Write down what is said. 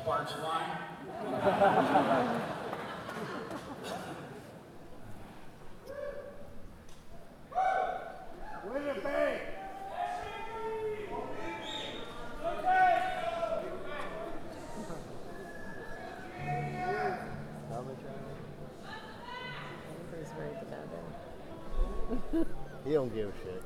Sparks line. Win it, Bay! He's very demanding. He don't give a shit.